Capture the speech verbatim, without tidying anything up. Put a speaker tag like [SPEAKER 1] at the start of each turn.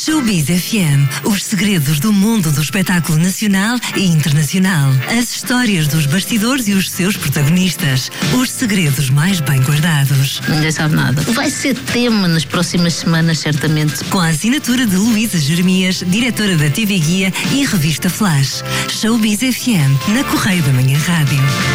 [SPEAKER 1] Showbiz F M. Os segredos do mundo do espetáculo nacional e internacional. As histórias dos bastidores e os seus protagonistas. Os segredos mais bem guardados.
[SPEAKER 2] Ninguém sabe nada. Vai ser tema nas próximas semanas, certamente.
[SPEAKER 1] Com a assinatura de Luísa Jeremias, diretora da T V Guia e revista Flash. Showbiz F M, na Correio da Manhã Rádio.